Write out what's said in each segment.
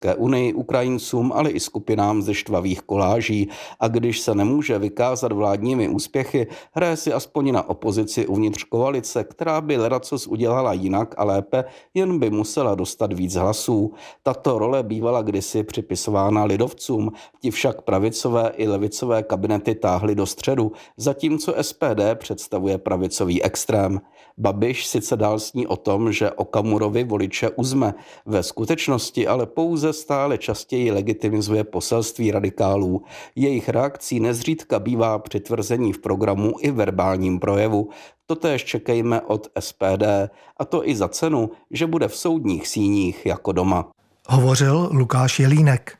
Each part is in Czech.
Evropské unii, Ukrajincům, ale i skupinám ze štvavých koláží. A když se nemůže vykázat vládními úspěchy, hraje si aspoň na opozici uvnitř koalice, která by ledacos udělala jinak a lépe, jen by musela dostat víc hlasů. Tato role bývala kdysi připisována lidovcům, ti však pravicové i levicové kabinety táhly do středu, zatímco SPD představuje pravicový extrém. Babiš sice dál sní o tom, že Okamurovi voliče uzme, ve skutečnosti ale pouze stále častěji legitimizuje poselství radikálů. Jejich reakcí nezřídka bývá přitvrzení v programu i verbálním projevu. Totéž čekejme od SPD, a to i za cenu, že bude v soudních síních jako doma. Hovořil Lukáš Jelínek.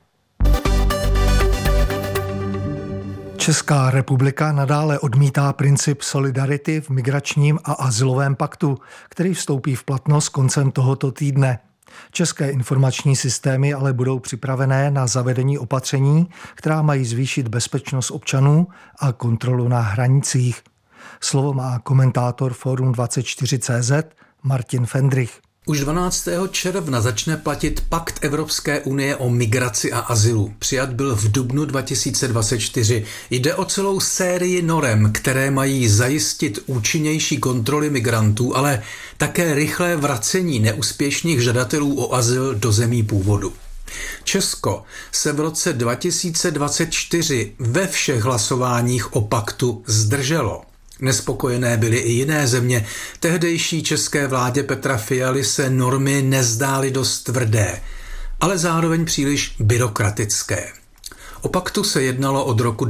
Česká republika nadále odmítá princip solidarity v migračním a azylovém paktu, který vstoupí v platnost koncem tohoto týdne. České informační systémy ale budou připravené na zavedení opatření, která mají zvýšit bezpečnost občanů a kontrolu na hranicích. Slovo má komentátor Forum 24CZ Martin Fendrich. Už 12. června začne platit Pakt Evropské unie o migraci a azylu. Přijat byl v dubnu 2024. Jde o celou sérii norem, které mají zajistit účinnější kontroly migrantů, ale také rychlé vracení neúspěšných žadatelů o azyl do zemí původu. Česko se v roce 2024 ve všech hlasováních o paktu zdrželo. Nespokojené byly i jiné země. Tehdejší české vládě Petra Fialy se normy nezdály dost tvrdé, ale zároveň příliš byrokratické. O paktu se jednalo od roku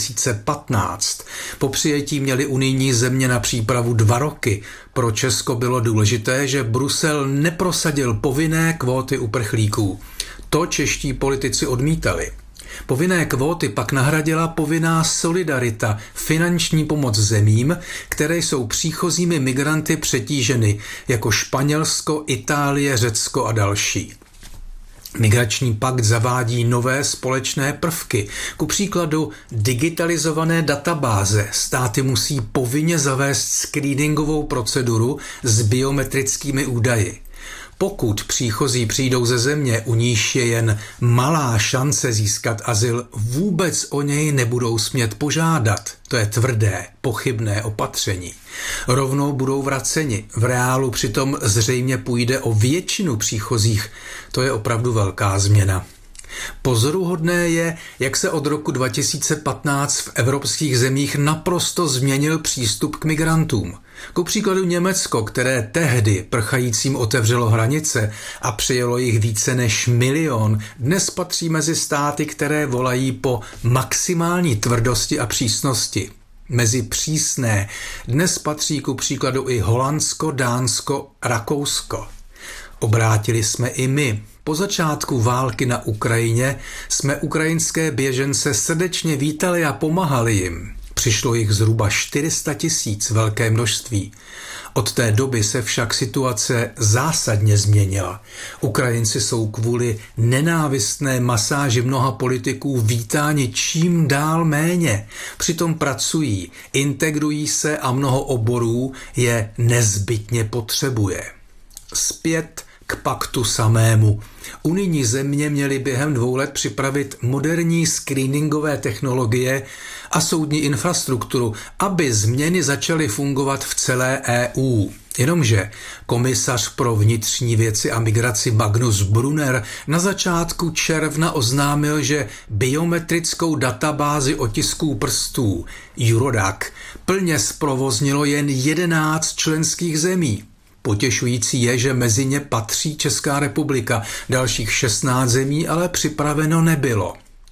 2015. Po přijetí měly unijní země na přípravu 2 roky. Pro Česko bylo důležité, že Brusel neprosadil povinné kvóty uprchlíků. To čeští politici odmítali. Povinné kvóty pak nahradila povinná solidarita, finanční pomoc zemím, které jsou příchozími migranty přetíženy, jako Španělsko, Itálie, Řecko a další. Migrační pakt zavádí nové společné prvky, ku příkladu digitalizované databáze. Státy musí povinně zavést screeningovou proceduru s biometrickými údaji. Pokud příchozí přijdou ze země, u níž je jen malá šance získat azyl, vůbec o něj nebudou smět požádat. To je tvrdé, pochybné opatření. Rovnou budou vraceni. V reálu přitom zřejmě půjde o většinu příchozích. To je opravdu velká změna. Pozoruhodné je, jak se od roku 2015 v evropských zemích naprosto změnil přístup k migrantům. Ku příkladu Německo, které tehdy prchajícím otevřelo hranice a přijelo jich více než 1 milion, dnes patří mezi státy, které volají po maximální tvrdosti a přísnosti. Mezi přísné dnes patří ku příkladu i Holandsko, Dánsko, Rakousko. Obrátili jsme i my. Po začátku války na Ukrajině jsme ukrajinské běžence srdečně vítali a pomáhali jim. Přišlo jich zhruba 400 000, velké množství. Od té doby se však situace zásadně změnila. Ukrajinci jsou kvůli nenávistné masáži mnoha politiků vítáni čím dál méně. Přitom pracují, integrují se a mnoho oborů je nezbytně potřebuje. Zpět k paktu samému. Unijní země měly během 2 let připravit moderní screeningové technologie a soudní infrastrukturu, aby změny začaly fungovat v celé EU. Jenomže komisař pro vnitřní věci a migraci Magnus Brunner na začátku června oznámil, že biometrickou databázi otisků prstů Eurodac plně zprovoznilo jen 11 členských zemí. Potěšující je, že mezi ně patří Česká republika, dalších 16 zemí ale připraveno nebylo.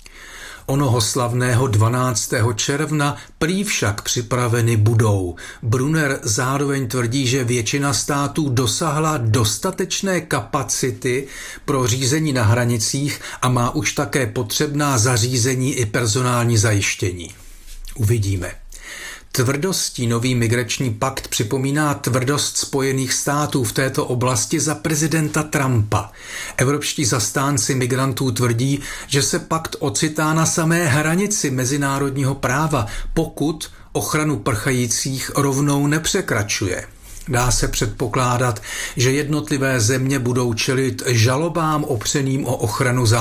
Onoho slavného 12. června prý však připraveny budou. Brunner zároveň tvrdí, že většina států dosáhla dostatečné kapacity pro řízení na hranicích a má už také potřebná zařízení i personální zajištění. Uvidíme. Tvrdostí nový migrační pakt připomíná tvrdost Spojených států v této oblasti za prezidenta Trumpa. Evropští zastánci migrantů tvrdí, že se pakt ocitá na samé hranici mezinárodního práva, pokud ochranu prchajících rovnou nepřekračuje. Dá se předpokládat, že jednotlivé země budou čelit žalobám opřeným o ochranu